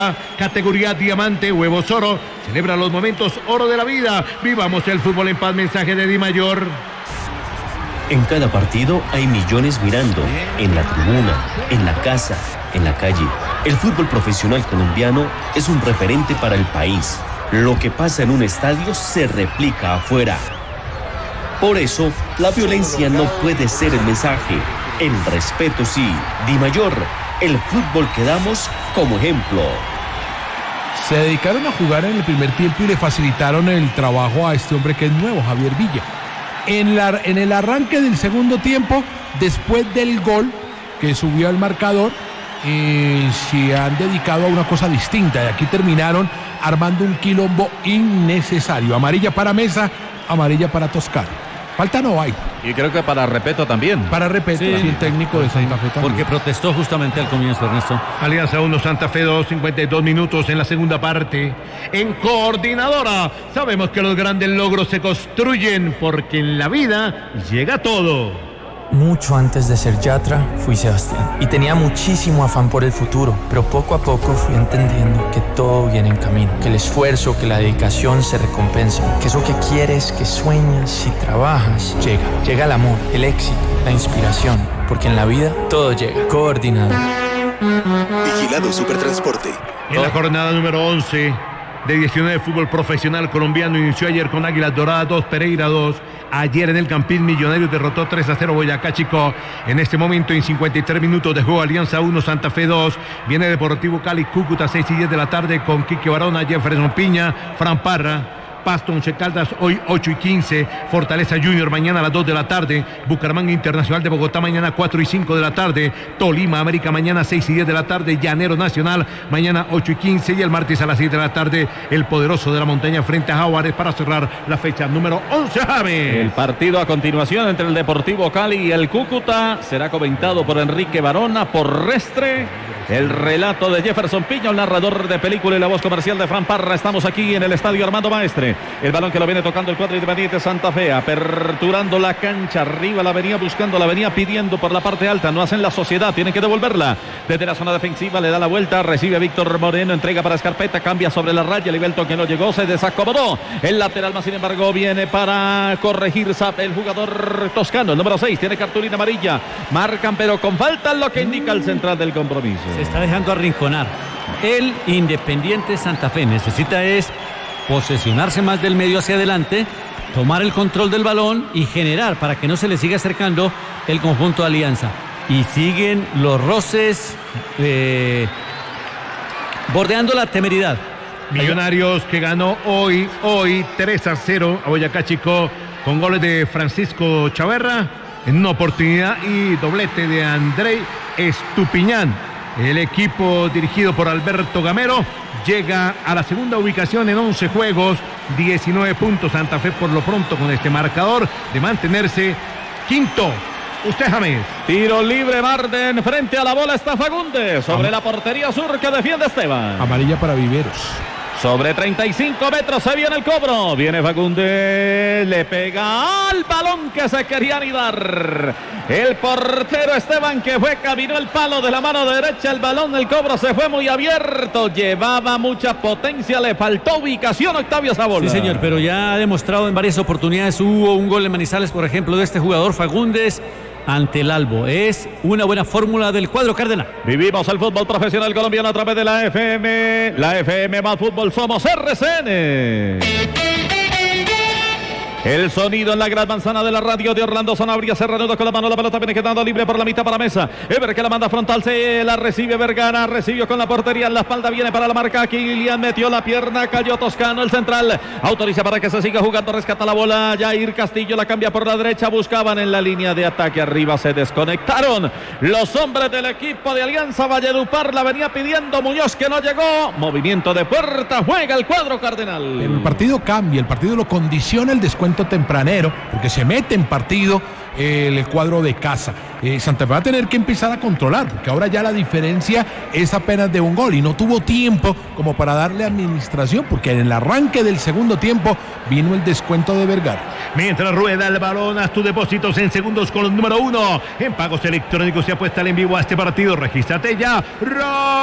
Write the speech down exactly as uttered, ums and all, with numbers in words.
Categoría Diamante, Huevos Oro. Celebra los momentos oro de la vida. Vivamos el fútbol en paz. Mensaje de Di Mayor. En cada partido hay millones mirando, en la tribuna, en la casa, en la calle. El fútbol profesional colombiano es un referente para el país. Lo que pasa en un estadio se replica afuera. Por eso, la violencia no puede ser el mensaje. El respeto sí. Di Mayor, el fútbol que damos como ejemplo. Se dedicaron a jugar en el primer tiempo y le facilitaron el trabajo a este hombre que es nuevo, Javier Villa. En, la, en el arranque del segundo tiempo, después del gol que subió al marcador, eh, se han dedicado a una cosa distinta. Y aquí terminaron armando un quilombo innecesario. Amarilla para Mesa, amarilla para Toscano. Falta no hay. Y creo que para Repeto también. Para Repeto, sí, el técnico de Santa Fe también. Porque protestó justamente al comienzo, Ernesto. Alianza uno, Santa Fe dos, cincuenta y dos minutos en la segunda parte. En Coordinadora, sabemos que los grandes logros se construyen porque en la vida llega todo. Mucho antes de ser Yatra, fui Sebastián. Y tenía muchísimo afán por el futuro. Pero poco a poco fui entendiendo que todo viene en camino. Que el esfuerzo, que la dedicación se recompensan. Que eso que quieres, que sueñas, si trabajas, llega. Llega el amor, el éxito, la inspiración. Porque en la vida todo llega. Coordinado. Vigilado Supertransporte. En la jornada número once de diecinueve de fútbol profesional colombiano inició ayer con Águilas Doradas dos, Pereira dos. Ayer en el Campín Millonarios derrotó tres a cero Boyacá Chico. En este momento en cincuenta y tres minutos de juego Alianza uno, Santa Fe dos. Viene Deportivo Cali, Cúcuta seis y diez de la tarde con Quique Barona, Jefferson Piña, Fran Parra. Pasto, Once Caldas, hoy ocho y quince. Fortaleza Junior, mañana a las dos de la tarde. Bucaramanga Internacional de Bogotá, mañana cuatro y cinco de la tarde. Tolima, América, mañana seis y diez de la tarde. Llanero Nacional, mañana ocho y quince. Y el martes a las siete de la tarde, el poderoso de la montaña frente a Jaguares para cerrar la fecha número once, James. El partido a continuación entre el Deportivo Cali y el Cúcuta será comentado por Enrique Barona, por Restre. El relato de Jefferson Piña, el narrador de película y la voz comercial de Fran Parra. Estamos aquí en el estadio Armando Maestre. El balón que lo viene tocando el cuadro independiente Santa Fe, aperturando la cancha, arriba la venía buscando, la venía pidiendo por la parte alta, no hacen la sociedad, tienen que devolverla. Desde la zona defensiva le da la vuelta, recibe Víctor Moreno, entrega para Escarpeta, cambia sobre la raya, Libelto que no llegó, se desacomodó. El lateral más sin embargo viene para corregir el jugador toscano, el número seis, tiene cartulina amarilla. Marcan pero con falta, lo que indica el central del compromiso. Se está dejando arrinconar. El Independiente Santa Fe necesita es posesionarse más del medio hacia adelante, tomar el control del balón y generar para que no se le siga acercando el conjunto de Alianza. Y siguen los roces eh, bordeando la temeridad. Millonarios que ganó hoy, hoy tres a cero a Boyacá Chico con goles de Francisco Chaverra en una oportunidad y doblete de André Estupiñán. El equipo dirigido por Alberto Gamero llega a la segunda ubicación en once juegos, diecinueve puntos. Santa Fe por lo pronto con este marcador de mantenerse quinto. Usted, James. Tiro libre, Marden, frente a la bola está Fagundes, sobre Am- la portería sur que defiende Esteban. Amarilla para Viveros. Sobre treinta y cinco metros se viene el cobro. Viene Fagundes, le pega al balón que se quería anidar. El portero Esteban que fue, caminó el palo de la mano derecha. El balón del cobro se fue muy abierto. Llevaba mucha potencia, le faltó ubicación Octavio Sabola. Sí, señor, pero ya ha demostrado en varias oportunidades. Hubo un gol en Manizales, por ejemplo, de este jugador Fagundes ante el Albo. Es una buena fórmula del cuadro cardenal. Vivimos el fútbol profesional colombiano a través de la F M. La F M más fútbol, somos R C N. El sonido en la gran manzana de la radio de Orlando Sanabria, se reanuda con la mano, la pelota viene quedando libre por la mitad para Mesa. Ever que la manda frontal, se la recibe Vergara, recibió con la portería en la espalda, viene para la marca, Kilian metió la pierna, cayó Toscano, el central, autoriza para que se siga jugando, rescata la bola, Jair Castillo la cambia por la derecha, buscaban en la línea de ataque, arriba se desconectaron los hombres del equipo de Alianza. Valledupar la venía pidiendo, Muñoz que no llegó, movimiento de puerta, juega el cuadro cardenal. Pero el partido cambia, el partido lo condiciona el descuento tempranero, porque se mete en partido eh, el cuadro de casa. Eh, Santa Fe va a tener que empezar a controlar, porque ahora ya la diferencia es apenas de un gol y no tuvo tiempo como para darle administración, porque en el arranque del segundo tiempo vino el descuento de Vergara. Mientras rueda el balón, haz tus depósitos en segundos con el número uno. En pagos electrónicos se apuesta en vivo a este partido. Regístrate ya.